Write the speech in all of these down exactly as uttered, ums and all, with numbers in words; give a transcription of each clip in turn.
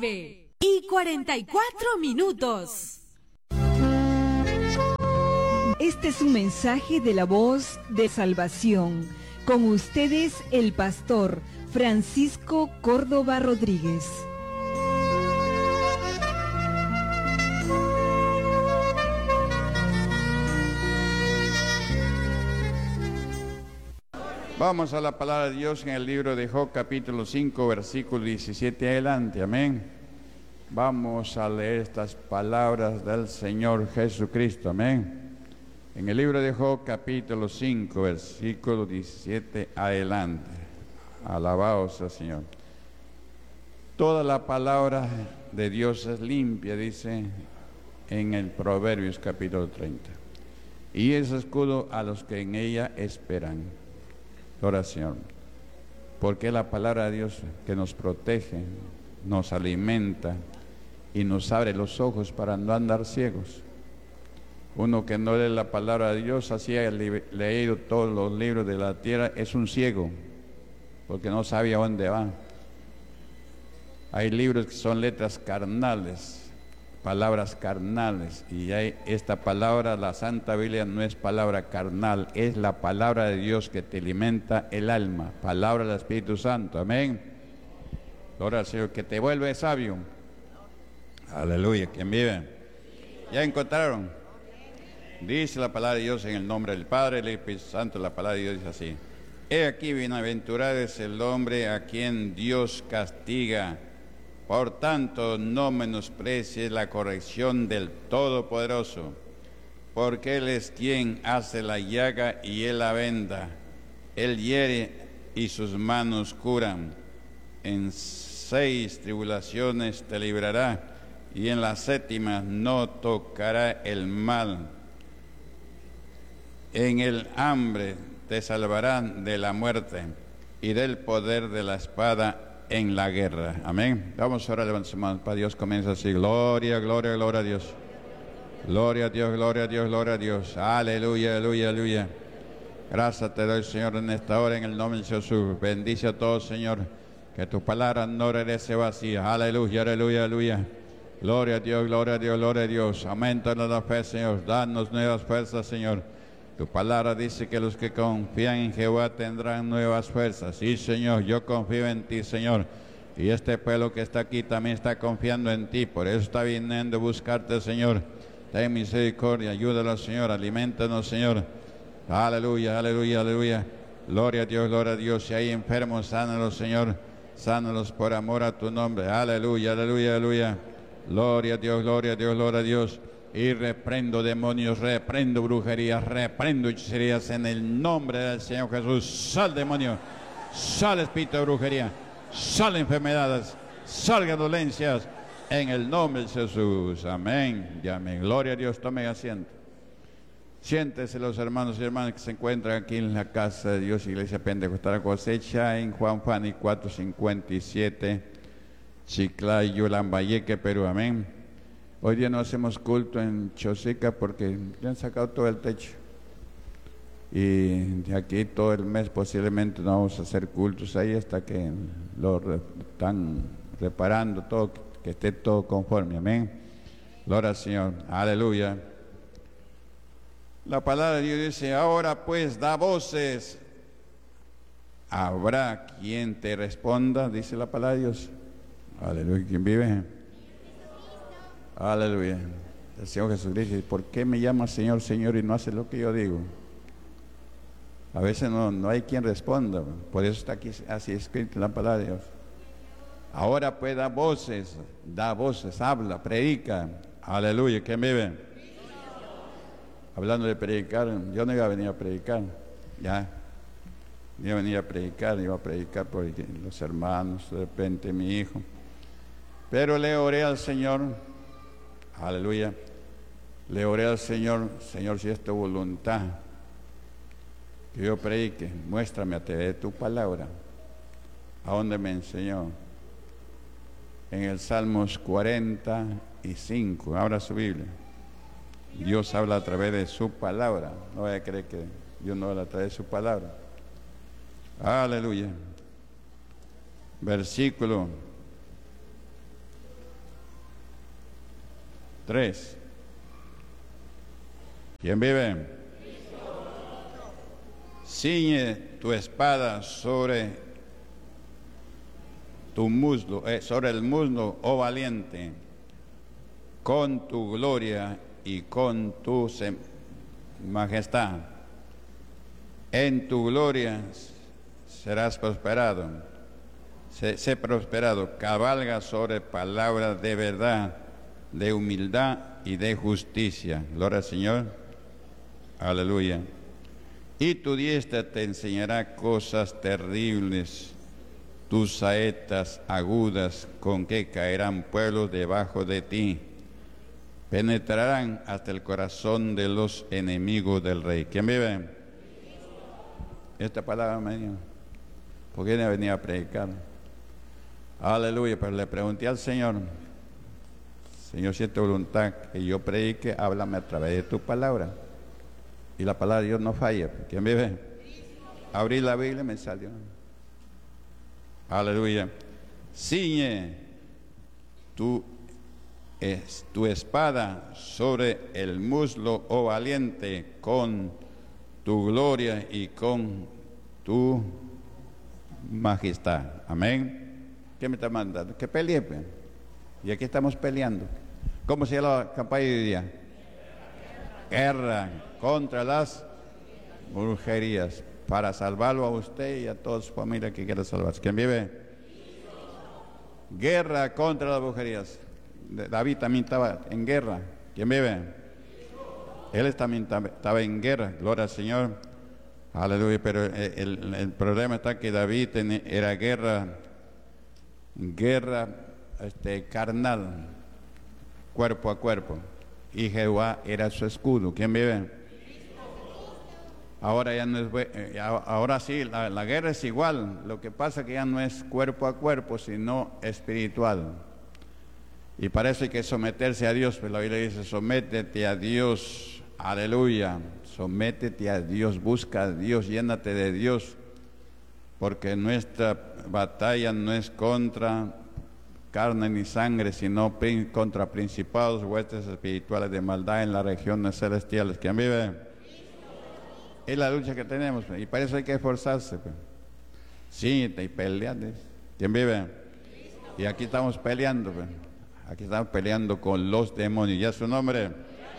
nueve y cuarenta y cuatro minutos. Este es un mensaje de la voz de salvación. Con ustedes el pastor Francisco Córdoba Rodríguez. Vamos a la palabra de Dios en el libro de Job, capítulo cinco, versículo diecisiete adelante. Amén. Vamos a leer estas palabras del Señor Jesucristo. Amén. En el libro de Job, capítulo cinco, versículo diecisiete adelante. Alabaos al Señor. Toda la palabra de Dios es limpia, dice en el Proverbios, capítulo treinta. Y es escudo a los que en ella esperan. Oración. Porque la palabra de Dios que nos protege, nos alimenta y nos abre los ojos para no andar ciegos. Uno que no lee la palabra de Dios, así ha leído todos los libros de la tierra, es un ciego, porque no sabe a dónde va. Hay libros que son letras carnales, palabras carnales, y hay esta palabra, la Santa Biblia, no es palabra carnal, es la palabra de Dios que te alimenta el alma, palabra del Espíritu Santo. Amén. Gloria al Señor, que te vuelve sabio. Aleluya. ¿Quién vive? ¿Ya encontraron? Dice la palabra de Dios en el nombre del Padre, el Espíritu Santo. La palabra de Dios dice así: he aquí, bienaventurado es el hombre a quien Dios castiga. Por tanto, no menosprecies la corrección del Todopoderoso, porque Él es quien hace la llaga y Él la venda. Él hiere y sus manos curan. En seis tribulaciones te librará, y en la séptima no tocará el mal. En el hambre te salvarán de la muerte y del poder de la espada en la guerra. Amén. Vamos a orar, levantemos manos para Dios. Comienza así: gloria, gloria, gloria a Dios. Gloria a Dios, gloria a Dios, gloria a Dios. Aleluya, aleluya, aleluya. Gracias te doy, Señor, en esta hora, en el nombre de Jesús. Bendice a todos, Señor, que tu palabra no regrese vacía. Aleluya, aleluya, aleluya. Gloria a Dios, gloria a Dios, gloria a Dios. Aumentanos la fe, Señor. Danos nuevas fuerzas, Señor. Tu palabra dice que los que confían en Jehová tendrán nuevas fuerzas. Sí, Señor, yo confío en ti, Señor. Y este pueblo que está aquí también está confiando en ti. Por eso está viniendo a buscarte, Señor. Ten misericordia, ayúdalo, Señor. Aliméntanos, Señor. Aleluya, aleluya, aleluya. Gloria a Dios, gloria a Dios. Si hay enfermos, sánalos, Señor. Sánalos por amor a tu nombre. Aleluya, aleluya, aleluya. Gloria a Dios, gloria a Dios, gloria a Dios. Y reprendo demonios, reprendo brujerías, reprendo hechicerías en el nombre del Señor Jesús. Sal demonio, sal espíritu de brujería, sal enfermedades, salga dolencias en el nombre de Jesús. Amén y amén. Gloria a Dios. Tome asiento. Siéntese los hermanos y hermanas que se encuentran aquí en la casa de Dios, Iglesia Pentecostal Cosecha, en Juan Fani cuatro cincuenta y siete, Chiclayo, Lambayeque, Perú. Amén. Hoy día no hacemos culto en Chosica porque ya han sacado todo el techo. Y de aquí todo el mes posiblemente no vamos a hacer cultos ahí hasta que lo re, están reparando todo, que esté todo conforme. Amén. Gloria al Señor. Aleluya. La palabra de Dios dice: ahora pues da voces. Habrá quien te responda, dice la palabra de Dios. Aleluya. ¿Quién vive? Aleluya. El Señor Jesucristo dice: ¿por qué me llamas Señor, Señor y no haces lo que yo digo? A veces no, no hay quien responda. Por eso está aquí así escrito en la palabra de Dios. Ahora pues da voces, da voces, habla, predica. Aleluya. ¿Quién vive? Hablando de predicar, yo no iba a venir a predicar. Ya. No iba a venir a predicar, iba a predicar por los hermanos, de repente mi hijo. Pero le oré al Señor. Aleluya. Le oré al Señor: Señor, si es tu voluntad que yo predique, muéstrame a través de tu palabra. ¿A dónde me enseñó? En el Salmos cuarenta y cinco. Abra su Biblia. Dios habla a través de su palabra. No vaya a creer que Dios no habla a través de su palabra. Aleluya. Versículo tres. ¿Quién vive? Ciñe tu espada sobre tu muslo, eh, sobre el muslo, oh valiente, con tu gloria y con tu majestad. En tu gloria serás prosperado. Sé, sé prosperado, cabalga sobre palabras de verdad, de humildad y de justicia. Gloria al Señor. Aleluya. Y tu diestra te enseñará cosas terribles, tus saetas agudas con que caerán pueblos debajo de ti, penetrarán hasta el corazón de los enemigos del rey. ¿Quién vive? Esta palabra me dio, porque no venía a predicar. Aleluya, pero le pregunté al Señor, Señor, si es tu voluntad que yo predique, háblame a través de tu palabra. Y la palabra de Dios no falla. ¿Quién vive? Abrí la Biblia y me salió. Aleluya. Ciñe tu, es, tu espada sobre el muslo, oh valiente, con tu gloria y con tu majestad. Amén. ¿Qué me está mandando? Que pelee. Pues. Y aquí estamos peleando. ¿Cómo se llama la campaña de hoy día? Guerra contra las brujerías, para salvarlo a usted y a toda su familia que quiera salvarse. ¿Quién vive? Guerra contra las brujerías. David también estaba en guerra. ¿Quién vive? Él también estaba en guerra. Gloria al Señor. Aleluya. Pero el, el, el problema está que David era guerra, guerra este, carnal, cuerpo a cuerpo. Y Jehová era su escudo. ¿Quién vive? Ahora ya no es, ahora sí, la, la guerra es igual. Lo que pasa es que ya no es cuerpo a cuerpo, sino espiritual. Y para eso hay que someterse a Dios. Pues la Biblia dice, sométete a Dios. Aleluya. Sométete a Dios, busca a Dios, llénate de Dios. Porque nuestra batalla no es contra carne ni sangre, sino contra principados, huestes espirituales de maldad en las regiones celestiales. ¿Quién vive? Es la lucha que tenemos, y para eso hay que esforzarse. Sí, y pelear. ¿Quién vive? Y aquí estamos peleando. Aquí estamos peleando con los demonios. ¿Ya su nombre?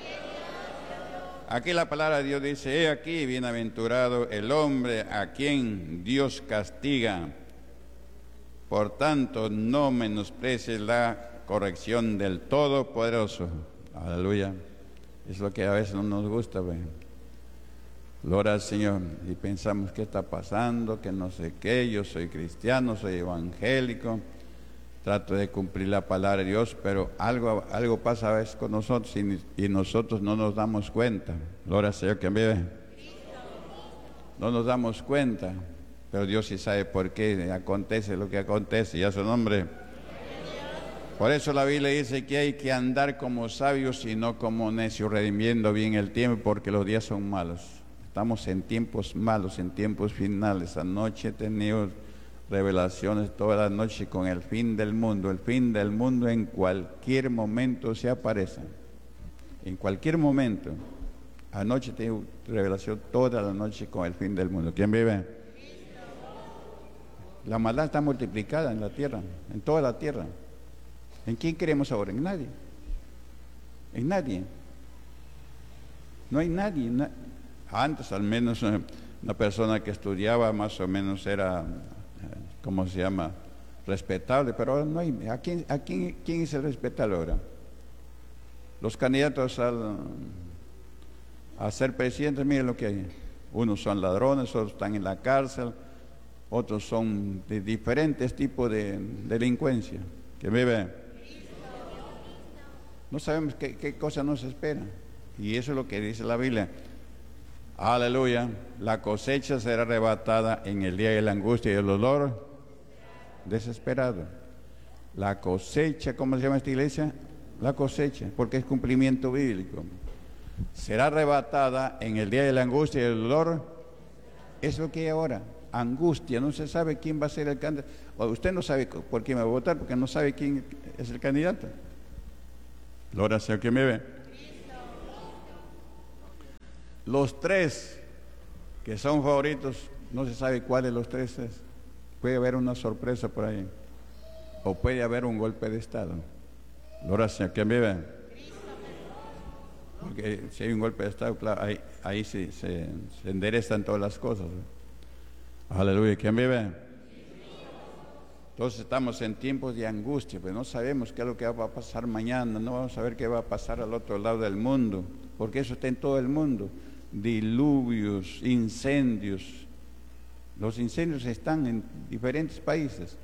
Aquí la palabra de Dios dice, he aquí, bienaventurado el hombre a quien Dios castiga. Por tanto, no menosprecies la corrección del Todopoderoso. Aleluya. Es lo que a veces no nos gusta, ¿ve? Gloria al Señor. Y pensamos, ¿qué está pasando? Que no sé qué, yo soy cristiano, soy evangélico, trato de cumplir la palabra de Dios, pero algo, algo pasa a veces con nosotros y, y nosotros no nos damos cuenta. Gloria al Señor, ¿quién vive? No nos damos cuenta, pero Dios sí sabe por qué acontece lo que acontece, y a su nombre. Por eso la Biblia dice que hay que andar como sabios y no como necios, redimiendo bien el tiempo, porque los días son malos. Estamos en tiempos malos, en tiempos finales. Anoche he tenido revelaciones toda la noche con el fin del mundo. El fin del mundo en cualquier momento se aparece. En cualquier momento. Anoche tengo revelación toda la noche con el fin del mundo. ¿Quién vive? La maldad está multiplicada en la tierra, en toda la tierra. ¿En quién creemos ahora? En nadie. En nadie. No hay nadie. Na- Antes al menos una persona que estudiaba más o menos era, ¿cómo se llama?, respetable, pero ahora no hay. ¿A quién, a quién, quién es el respetable ahora? Los candidatos al, a ser presidentes, miren lo que hay. Unos son ladrones, otros están en la cárcel, otros son de diferentes tipos de delincuencia. ¿Que vive? No sabemos qué, qué cosa nos espera. Y eso es lo que dice la Biblia. Aleluya. La cosecha será arrebatada en el día de la angustia y el dolor desesperado. La cosecha, ¿cómo se llama esta iglesia? La cosecha, porque es cumplimiento bíblico. Será arrebatada en el día de la angustia y el dolor. Es lo que hay ahora. Angustia, no se sabe quién va a ser el candidato. Usted no sabe por quién va a votar porque no sabe quién es el candidato. Gloria al Señor. ¿Quién me ve? Los tres que son favoritos, no se sabe cuál de los tres es. Puede haber una sorpresa por ahí. O puede haber un golpe de estado. Gloria al Señor. ¿Quién me ve? Porque si hay un golpe de estado, claro, ahí, ahí sí, se, se enderezan todas las cosas. Aleluya. ¿Quién vive? Entonces estamos en tiempos de angustia, pues no sabemos qué es lo que va a pasar mañana, no vamos a ver qué va a pasar al otro lado del mundo, porque eso está en todo el mundo. Diluvios, incendios. Los incendios están en diferentes países.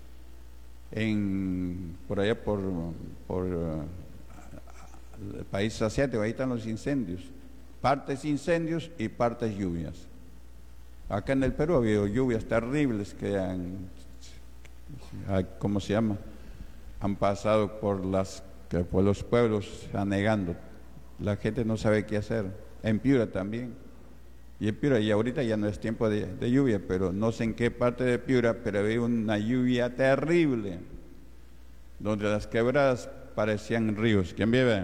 En, por allá por, por uh, el país asiático, ahí están los incendios, partes incendios y partes lluvias. Acá en el Perú ha habido lluvias terribles que han, ¿cómo se llama? Han pasado por, las, por los pueblos anegando. La gente no sabe qué hacer. En Piura también. Y en Piura, y ahorita ya no es tiempo de, de lluvia, pero no sé en qué parte de Piura, pero había una lluvia terrible, donde las quebradas parecían ríos. ¿Quién vive?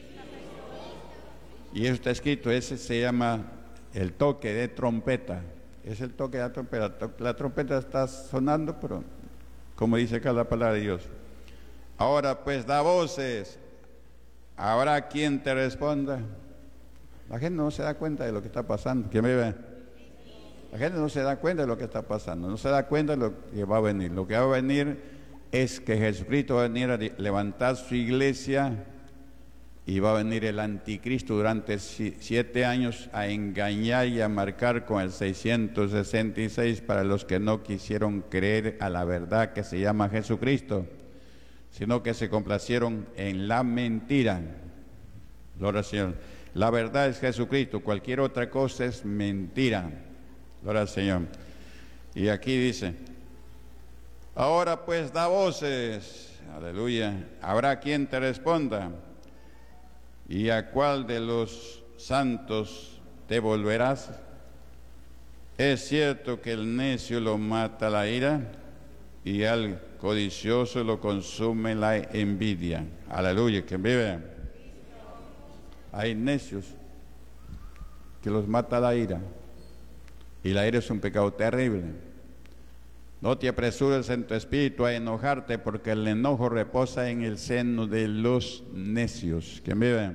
Y eso está escrito, ese se llama el toque de trompeta. Es el toque de la trompeta. La trompeta está sonando, pero como dice acá la palabra de Dios. Ahora pues da voces, habrá quien te responda. La gente no se da cuenta de lo que está pasando. ¿Quién me ve? La gente no se da cuenta de lo que está pasando, no se da cuenta de lo que va a venir. Lo que va a venir es que Jesucristo va a venir a levantar su iglesia y va a venir el anticristo durante siete años a engañar y a marcar con el seiscientos sesenta y seis para los que no quisieron creer a la verdad que se llama Jesucristo, sino que se complacieron en la mentira. Gloria al Señor. La verdad es Jesucristo, cualquier otra cosa es mentira. Gloria al Señor. Y aquí dice, ahora pues da voces, aleluya, habrá quien te responda, ¿y a cuál de los santos te volverás? Es cierto que el necio lo mata la ira y al codicioso lo consume la envidia. Aleluya, que vive. Hay necios que los mata la ira, y la ira es un pecado terrible. No te apresures en tu espíritu a enojarte, porque el enojo reposa en el seno de los necios. ¿Quién vive?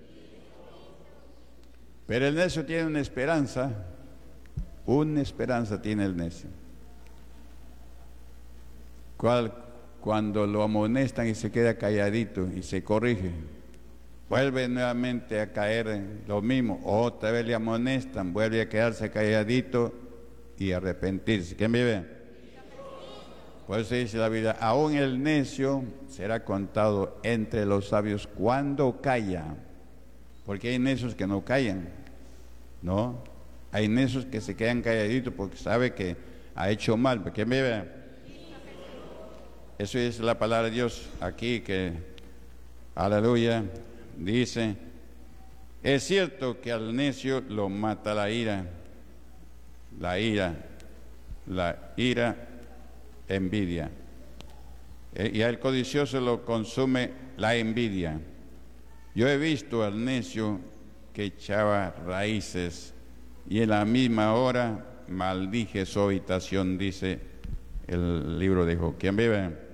Pero el necio tiene una esperanza, una esperanza tiene el necio. ¿Cuál? Cuando lo amonestan y se queda calladito y se corrige, vuelve nuevamente a caer en lo mismo, otra vez le amonestan, vuelve a quedarse calladito y arrepentirse. ¿Quién vive? Por eso dice la Biblia, aún el necio será contado entre los sabios cuando calla, porque hay necios que no callan, ¿no? Hay necios que se quedan calladitos porque sabe que ha hecho mal. ¿Quién vive? Eso es la palabra de Dios aquí, que, aleluya, dice, es cierto que al necio lo mata la ira, la ira, la ira, envidia, y al codicioso lo consume la envidia. Yo he visto al necio que echaba raíces y en la misma hora maldije su habitación, dice el libro de Job. ¿Quién vive?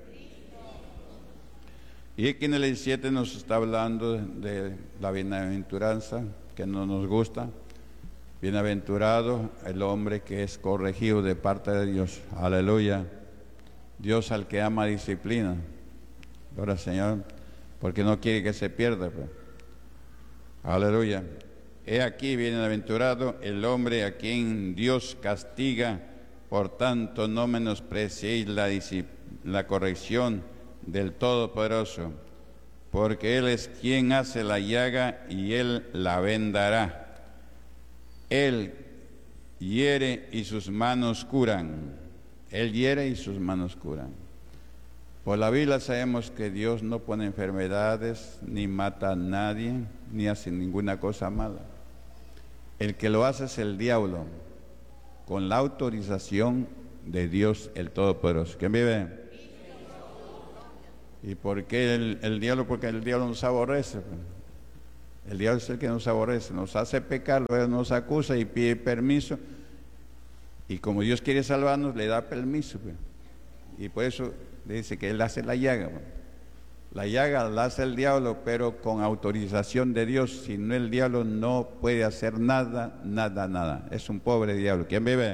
Y aquí en el diecisiete nos está hablando de la bienaventuranza que no nos gusta. Bienaventurado el hombre que es corregido de parte de Dios. Aleluya. Dios al que ama disciplina. Gloria al Señor, porque no quiere que se pierda. Pues. Aleluya. He aquí bienaventurado el hombre a quien Dios castiga, por tanto no menospreciéis la, la corrección del Todopoderoso, porque Él es quien hace la llaga y Él la vendará. Él hiere y sus manos curan. Él hiere y sus manos curan. Por la Biblia sabemos que Dios no pone enfermedades, ni mata a nadie, ni hace ninguna cosa mala. El que lo hace es el diablo, con la autorización de Dios el Todopoderoso. ¿Quién vive? ¿Y por qué el, el diablo? Porque el diablo nos aborrece. El diablo es el que nos aborrece, nos hace pecar, luego nos acusa y pide permiso. Y como Dios quiere salvarnos, le da permiso. Y por eso dice que Él hace la llaga. La llaga la hace el diablo, pero con autorización de Dios. Si no, el diablo no puede hacer nada, nada, nada. Es un pobre diablo. ¿Quién vive?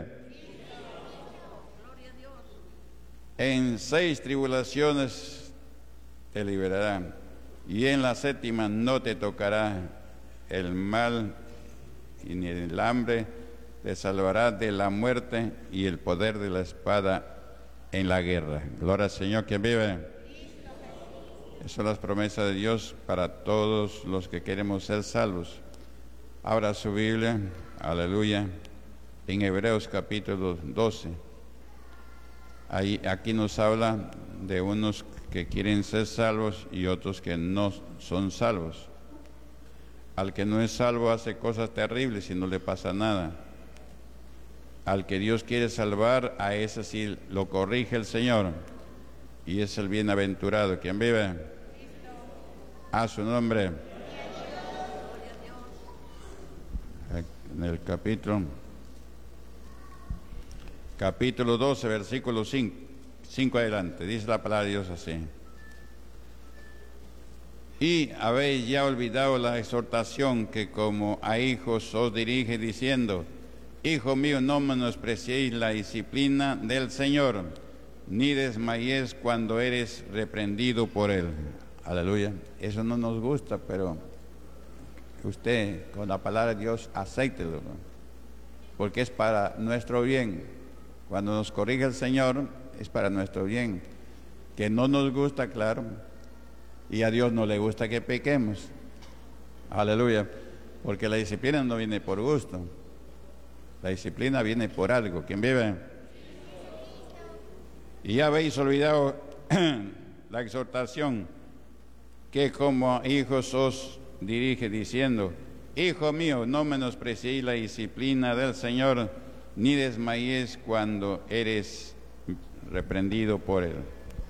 En seis tribulaciones te liberarán, y en la séptima no te tocará el mal y ni el hambre, te salvará de la muerte y el poder de la espada en la guerra. Gloria al Señor. ¿Quién vive? Esas son las promesas de Dios para todos los que queremos ser salvos. Abra su Biblia, aleluya, en Hebreos capítulo doce. Ahí, aquí nos habla de unos que quieren ser salvos y otros que no son salvos. Al que no es salvo hace cosas terribles y no le pasa nada. Al que Dios quiere salvar, a ese sí lo corrige el Señor, y es el bienaventurado. ¿Quién vive? A su nombre. En el capítulo capítulo doce, versículo cinco, cinco adelante, dice la palabra de Dios así: y habéis ya olvidado la exhortación que como a hijos os dirige, diciendo: hijo mío, no menospreciéis la disciplina del Señor, ni desmayéis cuando eres reprendido por Él. Aleluya. Eso no nos gusta, pero usted con la palabra de Dios acéptelo, ¿no? Porque es para nuestro bien. Cuando nos corrige el Señor es para nuestro bien. Que no nos gusta, claro, y a Dios no le gusta que pequemos. Aleluya. Porque la disciplina no viene por gusto, la disciplina viene por algo. ¿Quién vive? Y ya habéis olvidado la exhortación que como hijos os dirige, diciendo: hijo mío, no menospreciéis la disciplina del Señor, ni desmayéis cuando eres reprendido por Él.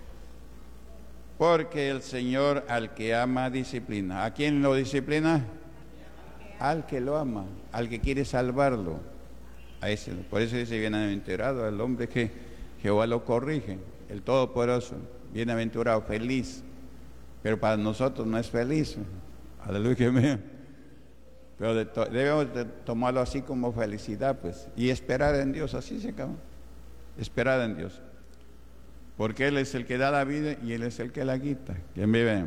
Porque el Señor al que ama disciplina. ¿A quién lo disciplina? Al que lo ama, al que quiere salvarlo. A ese. Por eso dice: bienaventurado al hombre que Jehová lo corrige, el Todopoderoso, bienaventurado, feliz. Pero para nosotros no es feliz. Aleluya. Pero de to debemos de tomarlo así como felicidad, pues, y esperar en Dios. Así se acaba. Esperar en Dios. Porque Él es el que da la vida y Él es el que la quita. ¿Quién vive?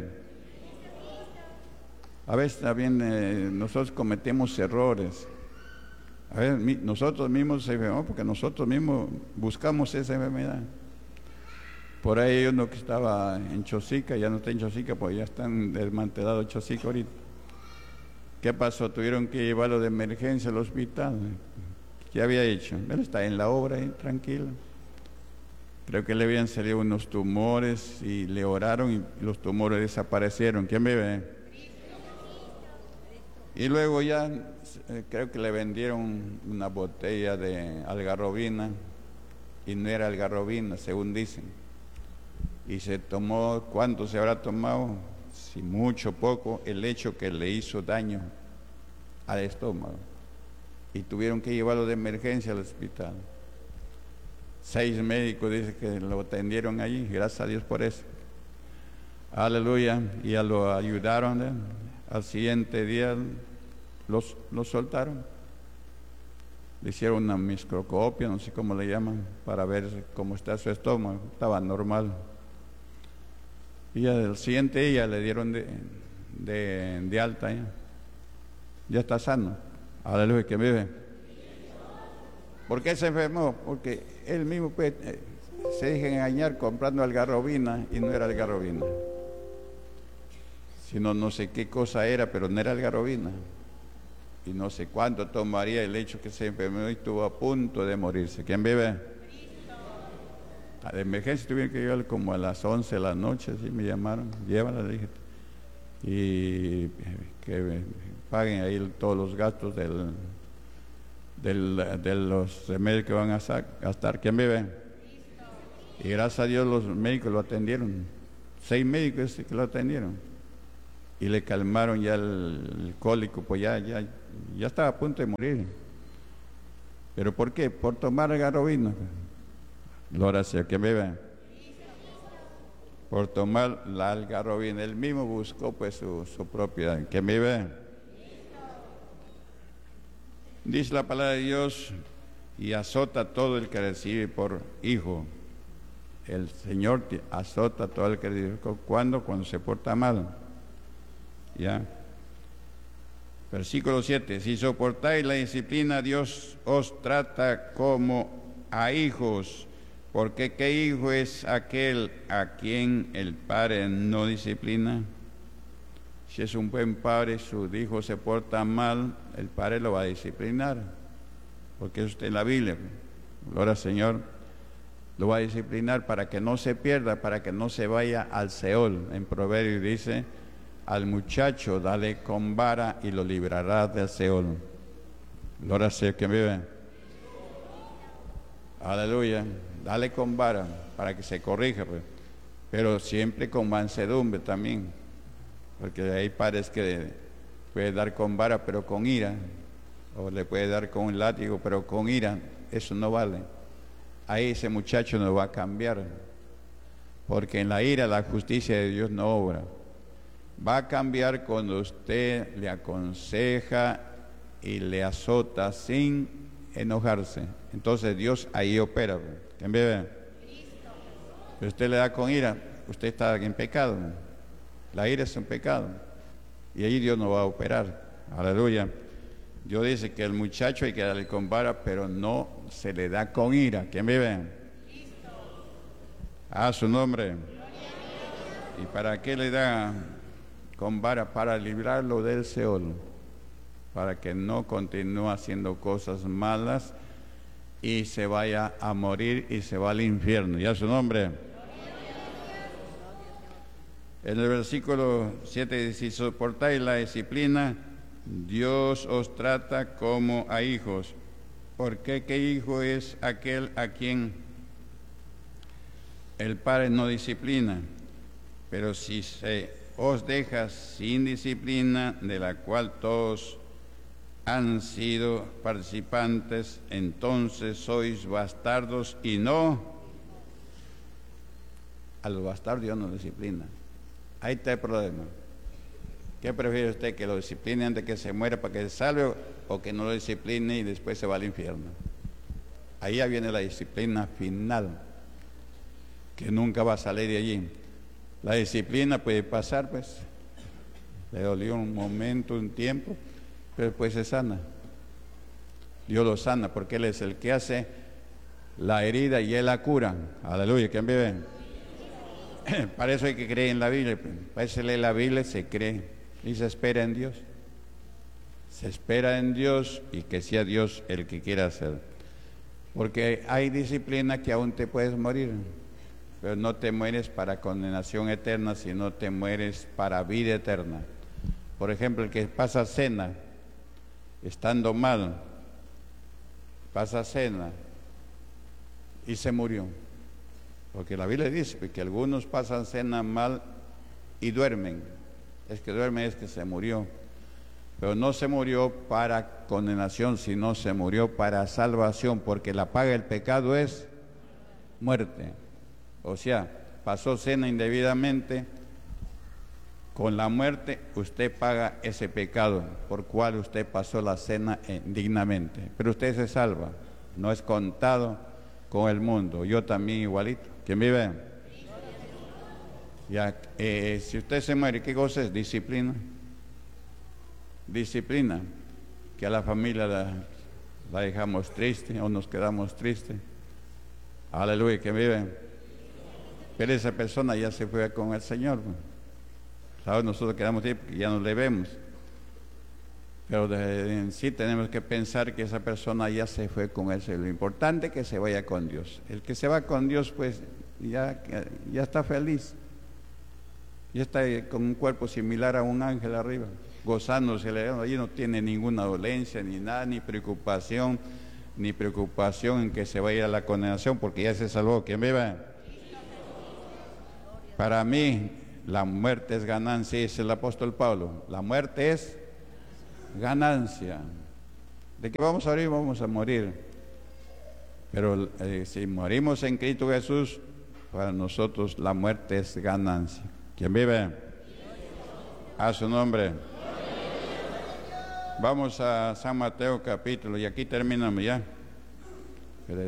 A veces también eh, nosotros cometemos errores. A ver, mi, nosotros mismos se enfermamos porque nosotros mismos buscamos esa enfermedad. Por ahí hay uno que estaba en Chosica, ya no está en Chosica, porque ya están desmantelados Chosica ahorita. ¿Qué pasó? Tuvieron que llevarlo de emergencia al hospital. ¿Qué había hecho? Él está en la obra ahí, tranquilo. Creo que le habían salido unos tumores y le oraron y los tumores desaparecieron. ¿Quién me ve? Y luego ya eh, creo que le vendieron una botella de algarrobina y no era algarrobina, según dicen. Y se tomó, ¿cuánto se habrá tomado? Si mucho, poco, el hecho que le hizo daño al estómago. Y tuvieron que llevarlo de emergencia al hospital. Seis médicos dicen que lo atendieron allí, gracias a Dios por eso. Aleluya. Y ya lo ayudaron, ¿eh? Al siguiente día los, los soltaron. Le hicieron una microscopia, no sé cómo le llaman, para ver cómo está su estómago. Estaba normal. Y al siguiente día le dieron de, de, de alta. ¿eh? Ya está sano. Aleluya, que vive. ¿Por qué se enfermó? Porque él mismo pues, eh, se deja engañar comprando algarrobina y no era algarrobina. Sino no sé qué cosa era, pero no era algarrobina. Y no sé cuánto tomaría el hecho que se enfermó y estuvo a punto de morirse. ¿Quién vive? A la emergencia tuvieron que llegar como a las once de la noche, así me llamaron, llévala, le dije, y que paguen ahí todos los gastos del, del, de los remedios que van a gastar. ¿Quién vive? Y gracias a Dios los médicos lo atendieron. seis médicos que lo atendieron y le calmaron ya el, el cólico, pues ya, ya, ya estaba a punto de morir. ¿Pero por qué? Por tomar algarrobina. Gloria sea, que me vean. Por tomar la algarrobina, él mismo buscó pues su, su propiedad. Que me vean. Dice la palabra de Dios, y azota todo el que recibe por hijo. El Señor azota todo el que recibe. ¿Cuándo? Cuando se porta mal. ¿Ya? Versículo siete. Si soportáis la disciplina, Dios os trata como a hijos. Porque ¿qué hijo es aquel a quien el padre no disciplina? Si es un buen padre, su hijo se porta mal, el padre lo va a disciplinar. Porque eso está en la Biblia. Gloria al Señor. Lo va a disciplinar para que no se pierda, para que no se vaya al Seol. En Proverbios dice, al muchacho dale con vara y lo librarás del Seol. Gloria al Señor que vive. Aleluya. Dale con vara para que se corrija, pues. Pero siempre con mansedumbre también. Porque hay padres que puede dar con vara, pero con ira. O le puede dar con un látigo, pero con ira. Eso no vale. Ahí ese muchacho no va a cambiar. Porque en la ira la justicia de Dios no obra. Va a cambiar cuando usted le aconseja y le azota sin enojarse. Entonces Dios ahí opera. ¿Quién ve? Si usted le da con ira, usted está en pecado. La ira es un pecado. Y ahí Dios no va a operar. Aleluya. Dios dice que el muchacho hay que darle con vara, pero no se le da con ira. ¿Quién vive? A su nombre. ¿Y para qué le da con vara? Para librarlo del Seol, para que no continúe haciendo cosas malas y se vaya a morir y se va al infierno. ¿Y a su nombre? En el versículo siete dice, si soportáis la disciplina, Dios os trata como a hijos. Porque ¿qué hijo es aquel a quien el padre no disciplina? Pero si se os deja sin disciplina, de la cual todos han sido participantes, entonces sois bastardos y no. A los bastardos Dios no disciplina. Ahí está el problema. ¿Qué prefiere usted? ¿Que lo discipline antes que se muera para que se salve, o que no lo discipline y después se va al infierno? Ahí ya viene la disciplina final, que nunca va a salir de allí. La disciplina puede pasar, pues, le dolió un momento, un tiempo, pero después se sana. Dios lo sana porque Él es el que hace la herida y Él la cura. Aleluya, ¿quién vive? Para eso hay que creer en la Biblia. Para eso lee la Biblia, se cree y se espera en Dios. Se espera en Dios y que sea Dios el que quiera hacer. Porque hay disciplina que aún te puedes morir, pero no te mueres para condenación eterna, sino te mueres para vida eterna. Por ejemplo, el que pasa cena, estando mal, pasa cena y se murió. Porque la Biblia dice que algunos pasan cena mal y duermen. Es que duermen, es que se murió. Pero no se murió para condenación, sino se murió para salvación, porque la paga del pecado es muerte. O sea, pasó cena indebidamente, con la muerte usted paga ese pecado por cual usted pasó la cena indignamente. Pero usted se salva, no es contado con el mundo. Yo también igualito. ¿Quién vive? Ya, eh, si usted se muere, ¿qué cosa es? Disciplina. Disciplina, que a la familia la, la dejamos triste o nos quedamos tristes. Aleluya, ¿quién vive? Pero esa persona ya se fue con el Señor. ¿Sabes? Nosotros quedamos ahí porque ya no le vemos. Pero de, en sí tenemos que pensar que esa persona ya se fue con el Señor. Lo importante es que se vaya con Dios. El que se va con Dios, pues ya, ya está feliz. Ya está con un cuerpo similar a un ángel arriba, gozándose. Allí no tiene ninguna dolencia, ni nada, ni preocupación, ni preocupación en que se vaya a la condenación, porque ya se salvó. ¿Quién vive? Para mí, la muerte es ganancia, dice el apóstol Pablo. La muerte es ganancia. ¿De qué vamos a morir? Vamos a morir. Pero eh, si morimos en Cristo Jesús, para nosotros la muerte es ganancia. ¿Quién vive? A su nombre. Vamos a San Mateo capítulo, y aquí terminamos ya.